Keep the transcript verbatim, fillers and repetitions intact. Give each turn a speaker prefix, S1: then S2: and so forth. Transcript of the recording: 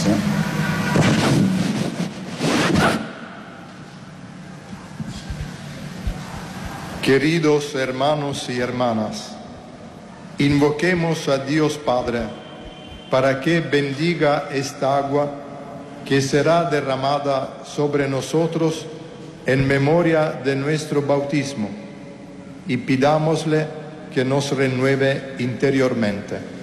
S1: Gracias.
S2: Queridos hermanos y hermanas, invoquemos a Dios Padre para que bendiga esta agua que será derramada sobre nosotros en memoria de nuestro bautismo, y pidámosle que nos renueve interiormente.